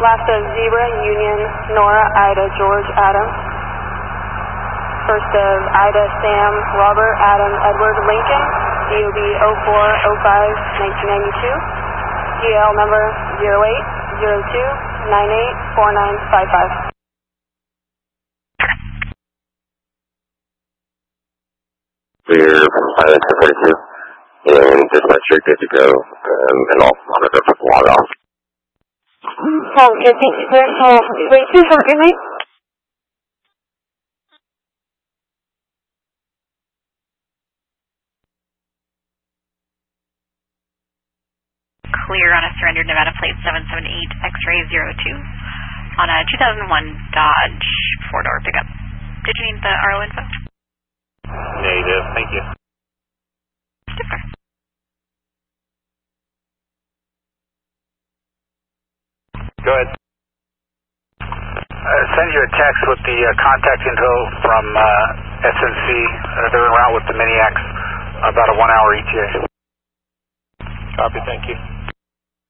Last of Zebra, Union, Nora, Ida, George, Adam. First of Ida, Sam, Robert, Adam, Edward, Lincoln, DOB 0405-1992, GL number 0802984955. Clear from Pilot 242, and dispatcher good to go, and all monitor for log off. Sounds good, thank you, sir. 42, have a good night. Clear on a surrendered Nevada plate 778 X-ray 02 on a 2001 Dodge 4-door pickup. Did you need the RO info? Negative, thank you. Super. Go ahead. Send you a text with the contact info from SNC. They're en route with the Miniacs, about a 1-hour ETA. Copy, thank you.